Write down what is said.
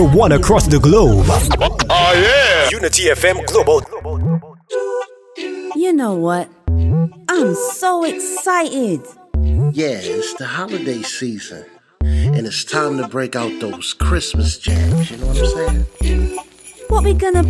One across the globe. Oh yeah! Unity FM Global. You know what? I'm so excited. Yeah, it's the holiday season. And it's time to break out those Christmas jams, you know what I'm saying? What we gonna